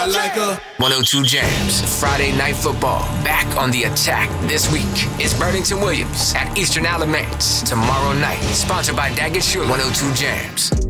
I like her. 102 Jams, Friday Night Football, back on the attack this week. It's Burlington Williams at Eastern Alamance tomorrow night. Sponsored by Daggett Shule. 102 Jams.